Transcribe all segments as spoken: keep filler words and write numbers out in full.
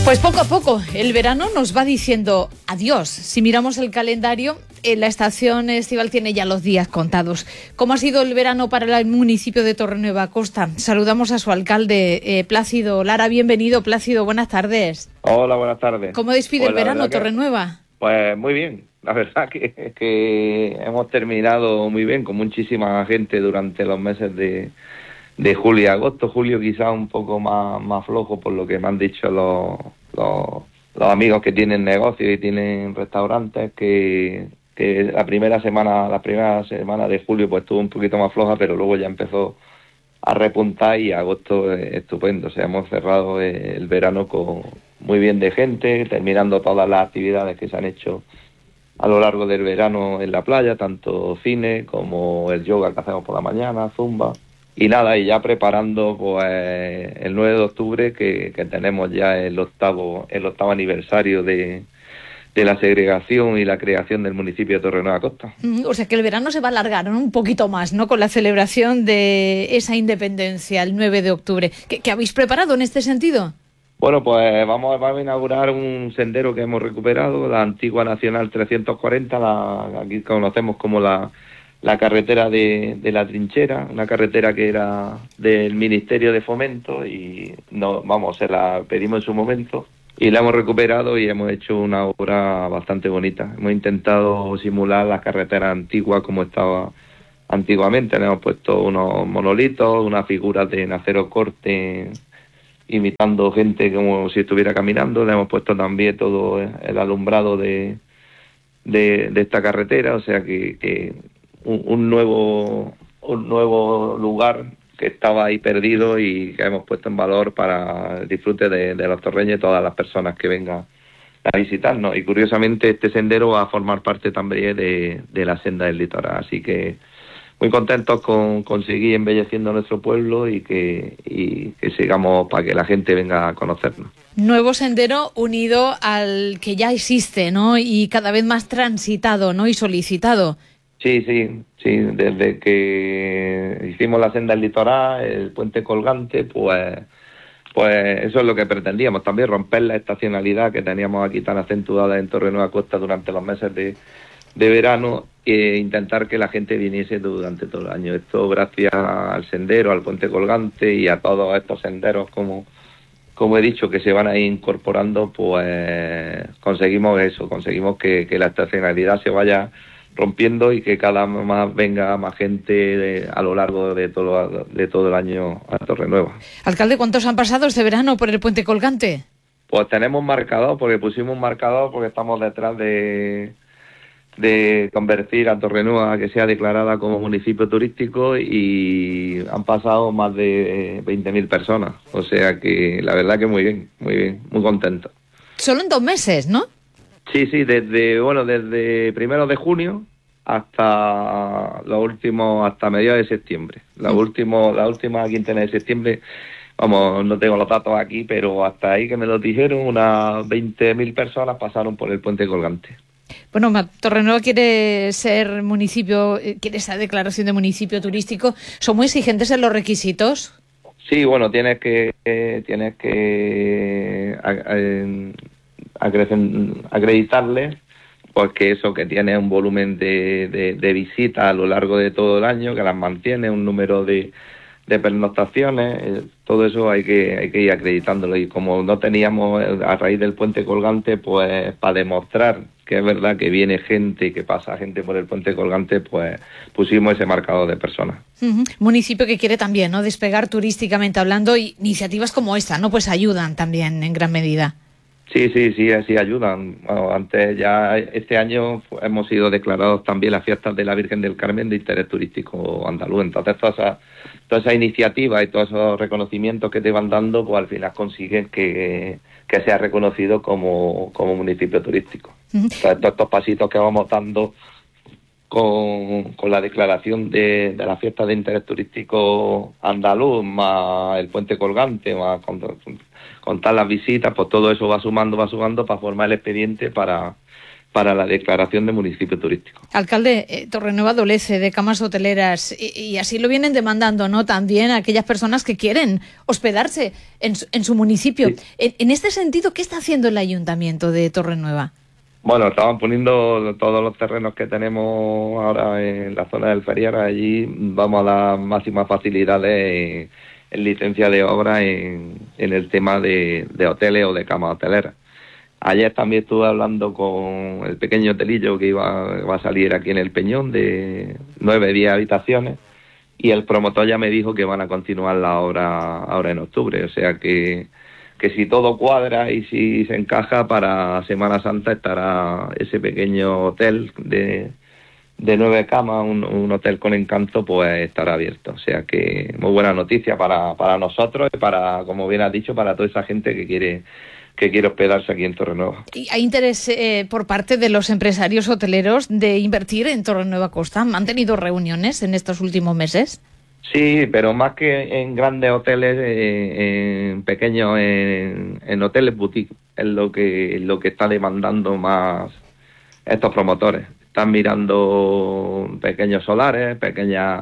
Pues poco a poco el verano nos va diciendo adiós. Si miramos el calendario, eh, la estación estival tiene ya los días contados. ¿Cómo ha sido el verano para el municipio de Torrenueva Costa? Saludamos a su alcalde, eh, Plácido Lara. Bienvenido, Plácido. Buenas tardes. Hola, buenas tardes. ¿Cómo despide pues el verano que, Torrenueva? Pues muy bien. La verdad que, que hemos terminado muy bien, con muchísima gente durante los meses de... de julio y agosto. Julio quizá un poco más, más flojo, por lo que me han dicho los, los, los amigos que tienen negocios y tienen restaurantes, que, que la primera semana la primera semana de julio pues estuvo un poquito más floja, pero luego ya empezó a repuntar y agosto es estupendo. O sea, hemos cerrado el verano con muy bien de gente, terminando todas las actividades que se han hecho a lo largo del verano en la playa, tanto cine como el yoga que hacemos por la mañana, zumba. Y nada, y ya preparando pues el nueve de octubre, que, que tenemos ya el octavo el octavo aniversario de, de la segregación y la creación del municipio de Torrenueva Costa. Mm, o sea que el verano se va a alargar, ¿no? Un poquito más, ¿no? Con la celebración de esa independencia el nueve de octubre. ¿Qué, qué habéis preparado en este sentido? Bueno, pues vamos, vamos a inaugurar un sendero que hemos recuperado, la antigua Nacional trescientos cuarenta, la, aquí conocemos como la... la carretera de, de la Trinchera, una carretera que era del Ministerio de Fomento y no, vamos, se la pedimos en su momento y la hemos recuperado y hemos hecho una obra bastante bonita. Hemos intentado simular las carreteras antiguas como estaba antiguamente. Le hemos puesto unos monolitos, unas figuras de acero corte imitando gente como si estuviera caminando. Le hemos puesto también todo el alumbrado de, de, de esta carretera, o sea que... que Un, un nuevo un nuevo lugar que estaba ahí perdido y que hemos puesto en valor para el disfrute de, de los torreños y todas las personas que vengan a visitarnos. Y curiosamente este sendero va a formar parte también de, de la senda del litoral, así que muy contentos con, con seguir embelleciendo nuestro pueblo y que, y que sigamos para que la gente venga a conocernos. Nuevo sendero unido al que ya existe, ¿no? Y cada vez más transitado, ¿no? Y solicitado. Sí, sí, sí, desde que hicimos la senda del litoral, el puente colgante, pues pues eso es lo que pretendíamos, también romper la estacionalidad que teníamos aquí tan acentuada en Torrenueva Costa durante los meses de, de verano e intentar que la gente viniese durante todo el año. Esto gracias al sendero, al puente colgante y a todos estos senderos, como, como he dicho, que se van a ir incorporando, pues conseguimos eso, conseguimos que, que la estacionalidad se vaya rompiendo y que cada vez más venga más gente de, a lo largo de todo de todo el año a Torrenueva. Alcalde, ¿cuántos han pasado este verano por el puente colgante? Pues tenemos marcador, porque pusimos un marcador porque estamos detrás de de convertir a Torrenueva a que sea declarada como municipio turístico y han pasado más de veinte mil personas, o sea que la verdad que muy bien, muy bien, muy contento. Solo en dos meses, ¿no? Sí, sí, desde bueno, desde primero de junio hasta los últimos, hasta mediados de septiembre. La última, la última quincena de septiembre, vamos, no tengo los datos aquí, pero hasta ahí que me lo dijeron, unas veinte mil personas pasaron por el puente colgante. Bueno, Torrenueva quiere ser municipio, quiere esa declaración de municipio turístico. ¿Son muy exigentes en los requisitos? Sí, bueno, tienes que eh, tienes que eh, acreditarle, porque eso, que tiene un volumen de, de, de visitas a lo largo de todo el año, que las mantiene, un número de, de pernoctaciones, eh, todo eso hay que hay que ir acreditándolo. Y como no teníamos, a raíz del puente colgante, pues para demostrar que es verdad que viene gente y que pasa gente por el puente colgante, pues pusimos ese marcador de personas. Uh-huh. Municipio que quiere también, ¿no?, despegar turísticamente hablando, y iniciativas como esta, ¿no?, pues ayudan también en gran medida. Sí, sí, sí, sí ayudan. Bueno, antes ya, este año hemos sido declarados también las fiestas de la Virgen del Carmen de interés turístico andaluz. Entonces, todas esas toda esa iniciativas y todos esos reconocimientos que te van dando, pues al final consiguen que, que sea reconocido como, como municipio turístico. Uh-huh. Entonces, todos estos pasitos que vamos dando con, con la declaración de, de la fiesta de interés turístico andaluz, más el puente colgante, más con, contar las visitas, pues todo eso va sumando, va sumando para formar el expediente para para la declaración de municipio turístico. Alcalde, eh, Torrenueva adolece de camas hoteleras y, y así lo vienen demandando, ¿no? También aquellas personas que quieren hospedarse en su, en su municipio. Sí. En, en este sentido, ¿qué está haciendo el Ayuntamiento de Torrenueva? Bueno, estaban poniendo todos los terrenos que tenemos ahora en la zona del Feriar. Allí vamos a dar máximas facilidades en, en licencia de obra en, en el tema de, de hoteles o de camas hoteleras. Ayer también estuve hablando con el pequeño hotelillo que iba, va a salir aquí en el Peñón de nueve, diez habitaciones, y el promotor ya me dijo que van a continuar la obra ahora en octubre, o sea que, que si todo cuadra y si se encaja, para Semana Santa estará ese pequeño hotel de, de nueve camas, un, un hotel con encanto, pues estará abierto, o sea que muy buena noticia para, para nosotros y para, como bien has dicho, para toda esa gente que quiere que quiere hospedarse aquí en Torrenueva. ¿Y hay interés eh, por parte de los empresarios hoteleros de invertir en Torrenueva Costa? ¿Han tenido reuniones en estos últimos meses? Sí, pero más que en grandes hoteles, eh, en pequeños, en, en hoteles boutique, es lo que, lo que está demandando más estos promotores. Están mirando pequeños solares, pequeñas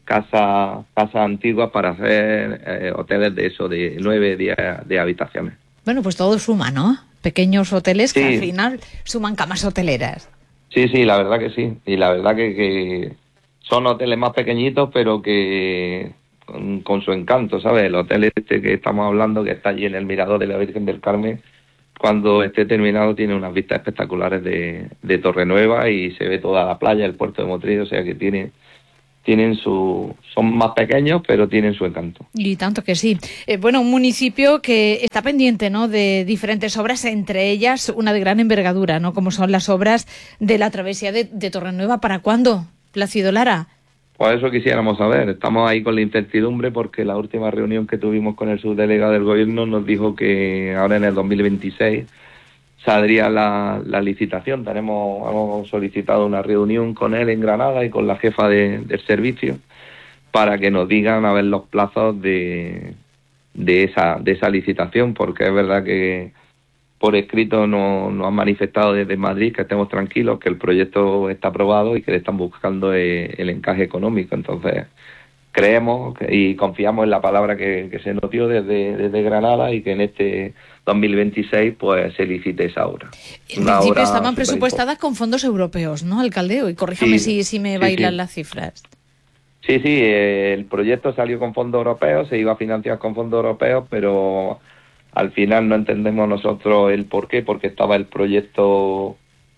casas, casas antiguas para hacer eh, hoteles de eso, de nueve, diez de habitaciones. Bueno, pues todo suma, ¿no? Pequeños hoteles que sí. al final suman camas hoteleras. Sí, sí, la verdad que sí. Y la verdad que, que son hoteles más pequeñitos, pero que con, con su encanto, ¿sabes? El hotel este que estamos hablando, que está allí en el Mirador de la Virgen del Carmen, cuando esté terminado tiene unas vistas espectaculares de, de Torrenueva y se ve toda la playa, el puerto de Motril, o sea que tiene... tienen su son más pequeños, pero tienen su encanto. Y tanto que sí. Eh, bueno, un municipio que está pendiente, ¿no?, de diferentes obras, entre ellas una de gran envergadura, ¿no?, como son las obras de la travesía de, de Torrenueva. ¿Para cuándo, Plácido Lara? Pues eso quisiéramos saber. Estamos ahí con la incertidumbre porque la última reunión que tuvimos con el subdelegado del gobierno nos dijo que ahora en el dos mil veintiséis saldría la, la licitación. Tenemos, hemos solicitado una reunión con él en Granada y con la jefa de, del servicio para que nos digan a ver los plazos de, de esa de esa licitación, porque es verdad que por escrito nos no han manifestado desde Madrid que estemos tranquilos, que el proyecto está aprobado y que le están buscando el, el encaje económico. Entonces creemos y confiamos en la palabra que, que se nos dio desde, desde Granada y que en este dos mil veintiséis pues se licite esa obra. En Una principio obra estaban presupuestadas con fondos europeos, ¿no, alcalde? Y corríjame sí, si, si me bailan sí, sí. las cifras. Sí, sí, eh, el proyecto salió con fondos europeos, se iba a financiar con fondos europeos, pero al final no entendemos nosotros el por qué, porque estaba el proyecto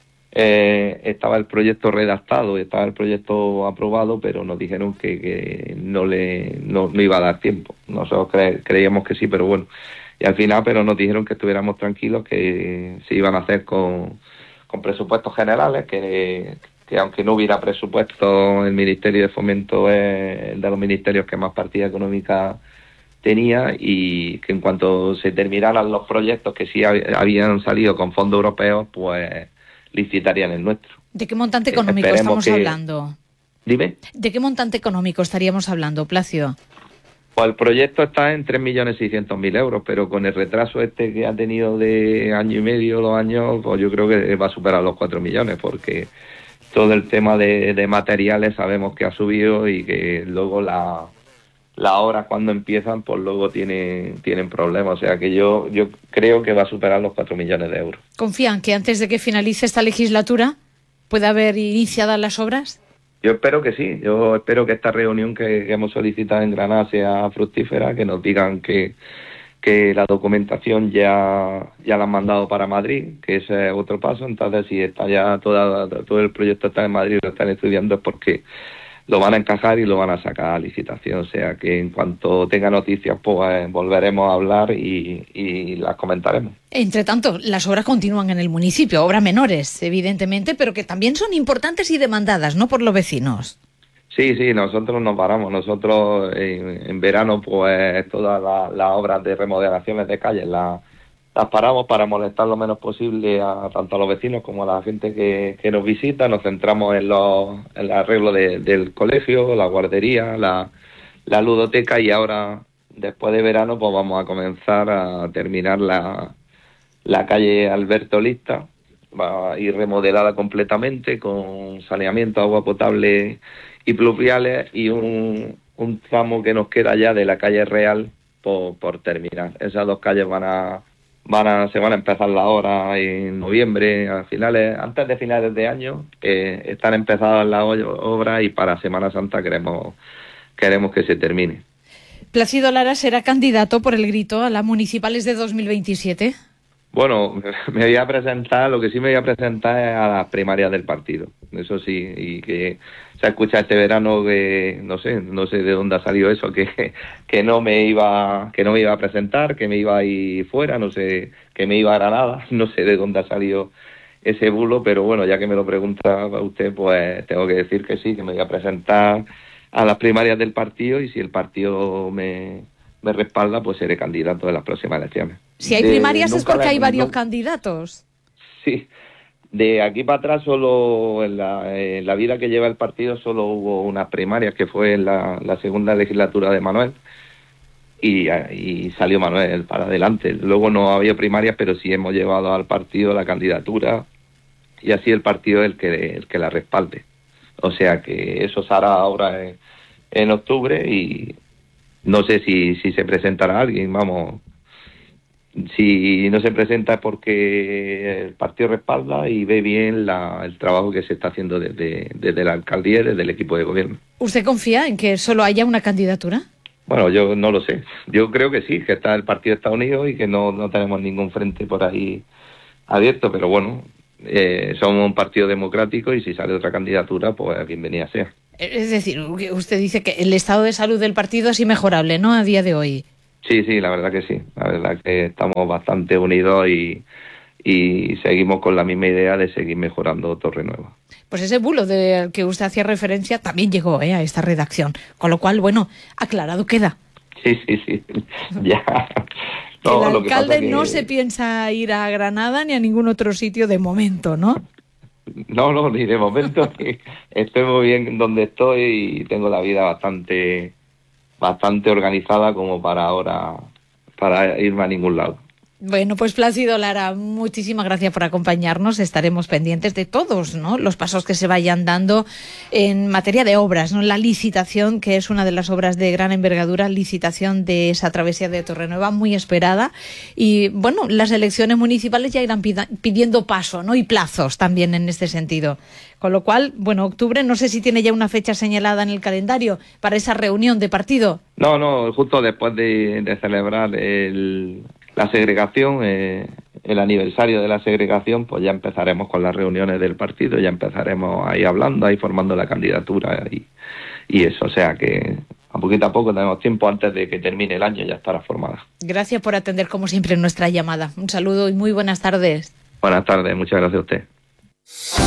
eh, estaba el proyecto redactado, estaba el proyecto aprobado, pero nos dijeron que, que no le no, no iba a dar tiempo. Nosotros cre, creíamos que sí, pero bueno, y al final pero nos dijeron que estuviéramos tranquilos, que se iban a hacer con, con presupuestos generales, que, que aunque no hubiera presupuesto, el Ministerio de Fomento es el de los ministerios que más partida económica tenía, y que en cuanto se terminaran los proyectos que sí habían salido con fondos europeos, pues licitarían el nuestro. ¿De qué montante económico eh, estamos que... hablando? Dime. ¿De qué montante económico estaríamos hablando, Plácido? Pues el proyecto está en tres millones seiscientos mil euros, pero con el retraso este que ha tenido de año y medio, dos años, pues yo creo que va a superar los cuatro millones, porque todo el tema de, de materiales sabemos que ha subido y que luego la... las obras cuando empiezan pues luego tienen tienen problemas, o sea que yo yo creo que va a superar los cuatro millones de euros. ¿Confían que antes de que finalice esta legislatura pueda haber iniciadas las obras? Yo espero que sí, yo espero que esta reunión que, que hemos solicitado en Granada sea fructífera, que nos digan que que la documentación ya ya la han mandado para Madrid, que ese es otro paso. Entonces si está ya toda, todo el proyecto está en Madrid, lo están estudiando, es porque lo van a encajar y lo van a sacar a licitación, o sea que en cuanto tenga noticias pues volveremos a hablar y, y las comentaremos. Entre tanto, las obras continúan en el municipio, obras menores evidentemente, pero que también son importantes y demandadas, ¿no?, por los vecinos. Sí, sí, nosotros nos paramos, nosotros en, en verano pues todas las la obras de remodelaciones de calles las las paramos para molestar lo menos posible a tanto a los vecinos como a la gente que, que nos visita. Nos centramos en, los, en el arreglo de, del colegio, la guardería, la, la ludoteca, y ahora, después de verano, pues vamos a comenzar a terminar la, la calle Alberto Lista, va a ir remodelada completamente con saneamiento, agua potable y pluviales, y un, un tramo que nos queda ya de la calle Real por, por terminar. Esas dos calles van a, van a, se van a empezar la obra en noviembre, a finales, antes de finales de año, eh, están empezadas las obras y para Semana Santa queremos, queremos que se termine. Plácido Lara será candidato por el Grito a las municipales de dos mil veintisiete. Bueno, me voy a presentar, lo que sí me voy a presentar es a las primarias del partido, eso sí, y que se ha escuchado este verano que, no sé, no sé de dónde ha salido eso, que, que no me iba, que no me iba a presentar, que me iba a ir fuera, no sé, que me iba a Granada, no sé de dónde ha salido ese bulo, pero bueno, ya que me lo pregunta usted, pues tengo que decir que sí, que me voy a presentar a las primarias del partido, y si el partido me, me respalda, pues seré candidato en las próximas elecciones. Si hay de, primarias es porque la, hay varios no, candidatos. Sí, de aquí para atrás solo en la, en la vida que lleva el partido solo hubo unas primarias, que fue en la, la segunda legislatura de Manuel, y, y salió Manuel para adelante. Luego no había primarias, pero sí hemos llevado al partido la candidatura, y así el partido es el que, el que la respalde. O sea que eso se hará ahora en, en octubre, y no sé si, si se presentará alguien, vamos. Si no se presenta es porque el partido respalda y ve bien la, el trabajo que se está haciendo desde, desde la alcaldía y desde el equipo de gobierno. ¿Usted confía en que solo haya una candidatura? Bueno, yo no lo sé. Yo creo que sí, que está el partido está unido y que no, no tenemos ningún frente por ahí abierto, pero bueno, eh, somos un partido democrático y si sale otra candidatura, pues bienvenida sea. Es decir, usted dice que el estado de salud del partido es inmejorable, ¿no?, a día de hoy. Sí, sí, la verdad que sí. La verdad que estamos bastante unidos y, y seguimos con la misma idea de seguir mejorando Torrenueva. Pues ese bulo del que usted hacía referencia también llegó ¿eh? a esta redacción. Con lo cual, bueno, aclarado queda. Sí, sí, sí. Ya. No, que el alcalde lo que pasa que... no se piensa ir a Granada ni a ningún otro sitio de momento, ¿no? No, no, ni de momento. Estoy muy bien donde estoy y tengo la vida bastante... bastante organizada como para ahora, para irme a ningún lado. Bueno, pues Plácido Lara, muchísimas gracias por acompañarnos. Estaremos pendientes de todos, ¿no?, los pasos que se vayan dando en materia de obras, ¿no? La licitación, que es una de las obras de gran envergadura, licitación de esa travesía de Torrenueva, muy esperada. Y bueno, las elecciones municipales ya irán pidiendo paso, ¿no?, y plazos también en este sentido. Con lo cual, bueno, octubre, no sé si tiene ya una fecha señalada en el calendario para esa reunión de partido. No, no, justo después de, de celebrar el, la segregación, eh, el aniversario de la segregación, pues ya empezaremos con las reuniones del partido, ya empezaremos ahí hablando, ahí formando la candidatura y, y eso, o sea que a poquito a poco tenemos tiempo, antes de que termine el año ya estará formada. Gracias por atender como siempre nuestra llamada. Un saludo y muy buenas tardes. Buenas tardes, muchas gracias a usted.